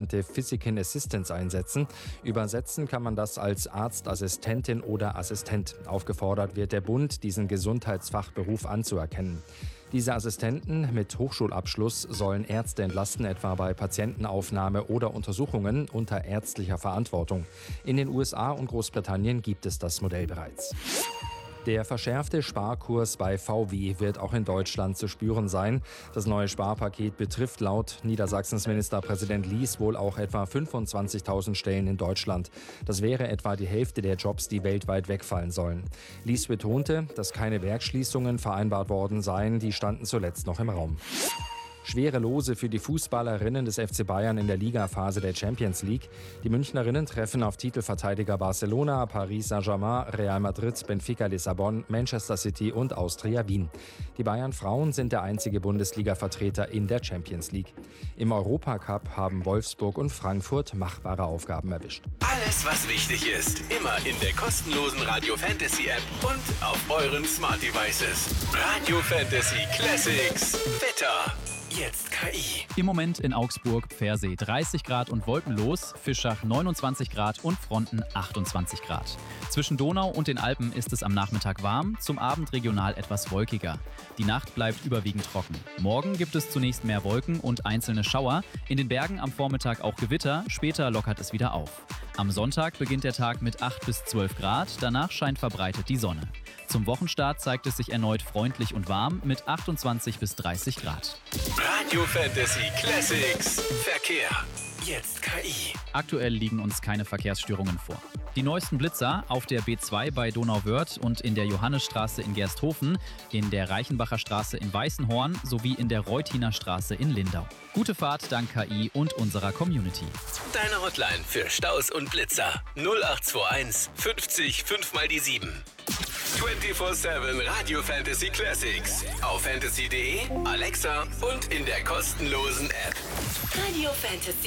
sogenannte Physician Assistants einsetzen. Übersetzen kann man das als Arztassistentin oder Assistent. Aufgefordert wird der Bund, diesen Gesundheitsfachberuf anzuerkennen. Diese Assistenten mit Hochschulabschluss sollen Ärzte entlasten, etwa bei Patientenaufnahme oder Untersuchungen unter ärztlicher Verantwortung. In den USA und Großbritannien gibt es das Modell bereits. Der verschärfte Sparkurs bei VW wird auch in Deutschland zu spüren sein. Das neue Sparpaket betrifft laut Niedersachsens Ministerpräsident Lies wohl auch etwa 25.000 Stellen in Deutschland. Das wäre etwa die Hälfte der Jobs, die weltweit wegfallen sollen. Lies betonte, dass keine Werksschließungen vereinbart worden seien, die standen zuletzt noch im Raum. Schwere Lose für die Fußballerinnen des FC Bayern in der Ligaphase der Champions League. Die Münchnerinnen treffen auf Titelverteidiger Barcelona, Paris Saint-Germain, Real Madrid, Benfica Lissabon, Manchester City und Austria Wien. Die Bayern-Frauen sind der einzige Bundesliga-Vertreter in der Champions League. Im Europacup haben Wolfsburg und Frankfurt machbare Aufgaben erwischt. Alles, was wichtig ist, immer in der kostenlosen Radio Fantasy App und auf euren Smart Devices. Radio Fantasy Classics. Wetter. Jetzt KI. Im Moment in Augsburg, Pfersee 30 Grad und wolkenlos, Fischach 29 Grad und Fronten 28 Grad. Zwischen Donau und den Alpen ist es am Nachmittag warm, zum Abend regional etwas wolkiger. Die Nacht bleibt überwiegend trocken. Morgen gibt es zunächst mehr Wolken und einzelne Schauer, in den Bergen am Vormittag auch Gewitter, später lockert es wieder auf. Am Sonntag beginnt der Tag mit 8 bis 12 Grad, danach scheint verbreitet die Sonne. Zum Wochenstart zeigt es sich erneut freundlich und warm mit 28 bis 30 Grad. Radio Fantasy Classics. Verkehr. Jetzt KI. Aktuell liegen uns keine Verkehrsstörungen vor. Die neuesten Blitzer auf der B2 bei Donauwörth und in der Johannesstraße in Gersthofen, in der Reichenbacher Straße in Weißenhorn sowie in der Reutiner Straße in Lindau. Gute Fahrt dank KI und unserer Community. Deine Hotline für Staus und Blitzer 0821 50 5 mal die 7. 24/7 Radio Fantasy Classics. Auf fantasy.de, Alexa und in der kostenlosen App. Radio Fantasy.